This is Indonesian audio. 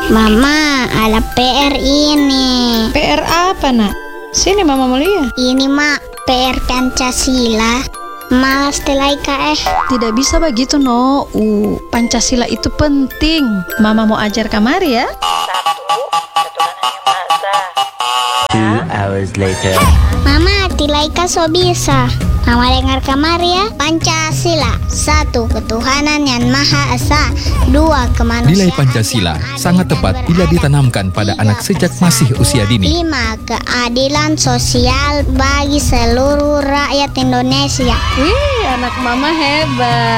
Mama, ada PR ini. PR apa, Nak? Sini Mama mau lihat. Ini, Mak, PR Pancasila. Malas Telaika Tidak bisa begitu, No. Pancasila itu penting. Mama mau ajar kamar ya. 2 hours later. Mama, Tilaika so bisa. Mama dengar kamar ya. Pancasila. 1. Ketuhanan yang Maha Esa. 2. Kemanusiaan. Nilai Pancasila sangat tepat bila ditanamkan pada anak sejak masih usia dini. 5. Keadilan sosial bagi seluruh rakyat Indonesia. Wih, anak Mama hebat.